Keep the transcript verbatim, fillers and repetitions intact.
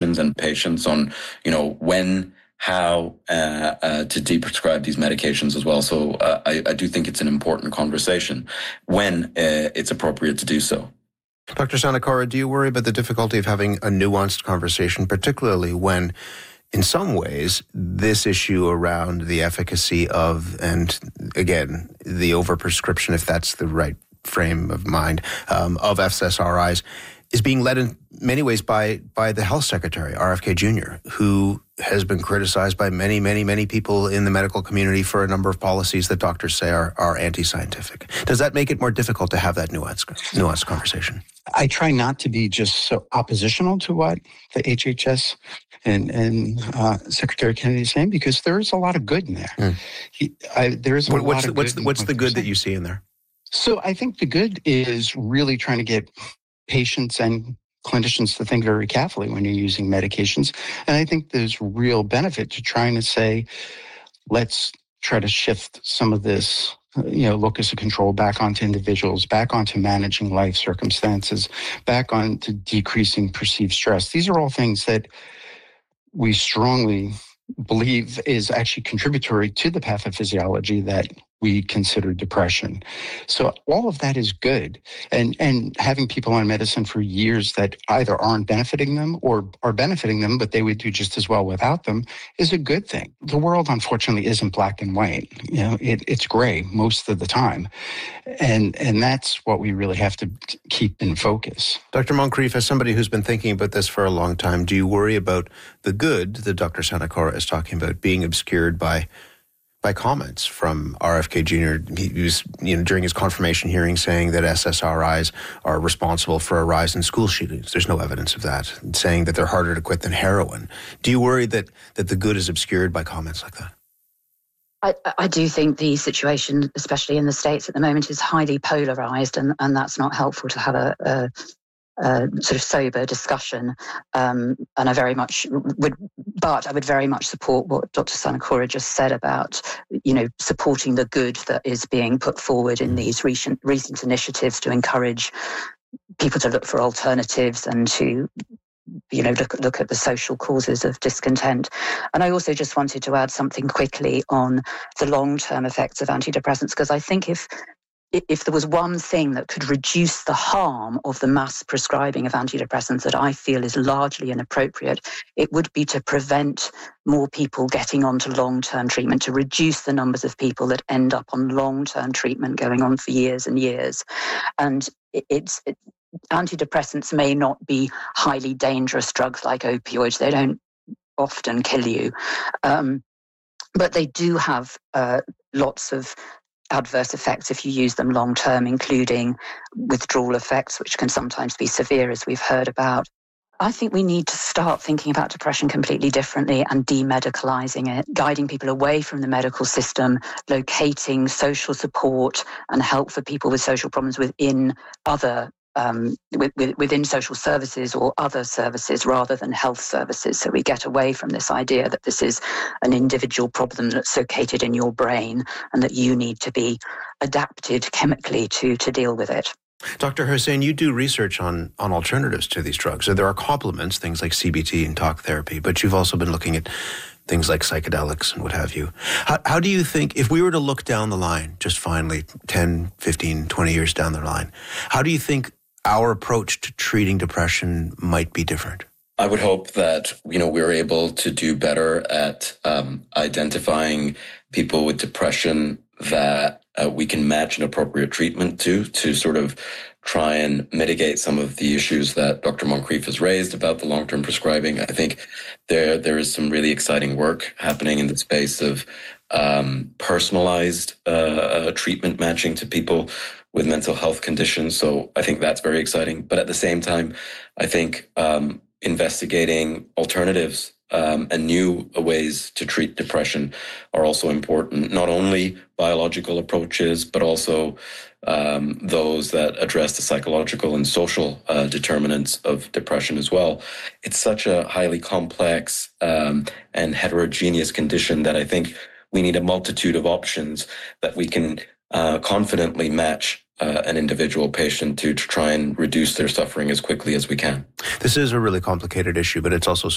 physicians and patients on, you know, when, how uh, uh, to deprescribe these medications as well. So uh, I, I do think it's an important conversation when uh, it's appropriate to do so. Doctor Sanacora, do you worry about the difficulty of having a nuanced conversation, particularly when, in some ways, this issue around the efficacy of, and again, the overprescription, if that's the right frame of mind, um, of S S R Is, is being led in many ways by by the health secretary, R F K Junior, who has been criticized by many, many, many people in the medical community for a number of policies that doctors say are, are anti-scientific. Does that make it more difficult to have that nuanced, nuanced conversation? I try not to be just so oppositional to what the H H S and, and uh, Secretary Kennedy is saying, because there is a lot of good in there. Mm. He, I, there is a what, lot what's of the, what's good. The, what's the good that you see in there? So I think the good is really trying to get patients and clinicians to think very carefully when you're using medications. And I think there's real benefit to trying to say, let's try to shift some of this, you know, locus of control back onto individuals, back onto managing life circumstances, back onto decreasing perceived stress. These are all things that we strongly believe is actually contributory to the pathophysiology that we consider depression. So all of that is good. And and having people on medicine for years that either aren't benefiting them or are benefiting them, but they would do just as well without them, is a good thing. The world, unfortunately, isn't black and white. You know, it, it's gray most of the time. And and that's what we really have to keep in focus. Doctor Moncrief, as somebody who's been thinking about this for a long time, do you worry about the good that Doctor Sanacora is talking about being obscured by by comments from R F K Junior? He was, you know, during his confirmation hearing saying that S S R Is are responsible for a rise in school shootings. There's no evidence of that. Saying that they're harder to quit than heroin. Do you worry that, that the good is obscured by comments like that? I, I do think the situation, especially in the States at the moment, is highly polarized, and, and that's not helpful to have a, a Uh, sort of sober discussion, um, and I very much would, but I would very much support what Doctor Sanacora just said about, you know, supporting the good that is being put forward in these recent recent initiatives to encourage people to look for alternatives and to, you know, look look at the social causes of discontent. And I also just wanted to add something quickly on the long-term effects of antidepressants, because I think if If there was one thing that could reduce the harm of the mass prescribing of antidepressants that I feel is largely inappropriate, it would be to prevent more people getting onto long-term treatment, to reduce the numbers of people that end up on long-term treatment going on for years and years. And it's it, antidepressants may not be highly dangerous drugs like opioids. They don't often kill you. Um, but they do have uh, lots of adverse effects if you use them long term, including withdrawal effects, which can sometimes be severe, as we've heard about. I think we need to start thinking about depression completely differently and demedicalizing it, guiding people away from the medical system, locating social support and help for people with social problems within other Um, with, with, within social services or other services rather than health services. So we get away from this idea that this is an individual problem that's located in your brain and that you need to be adapted chemically to, to deal with it. Doctor Hussain, you do research on, on alternatives to these drugs. So there are complements, things like C B T and talk therapy, but you've also been looking at things like psychedelics and what have you. How, how do you think, if we were to look down the line, just finally, ten, fifteen, twenty years down the line, how do you think our approach to treating depression might be different? I would hope that, you know, we're able to do better at um, identifying people with depression that uh, we can match an appropriate treatment to, to sort of try and mitigate some of the issues that Doctor Moncrief has raised about the long-term prescribing. I think there there is some really exciting work happening in the space of um, personalized uh, uh, treatment matching to people with mental health conditions. So I think that's very exciting. But at the same time, I think um, investigating alternatives um, and new ways to treat depression are also important. Not only biological approaches, but also um, those that address the psychological and social uh, determinants of depression as well. It's such a highly complex um, and heterogeneous condition that I think we need a multitude of options that we can uh, confidently match Uh, an individual patient to, to try and reduce their suffering as quickly as we can. This is a really complicated issue, but it's also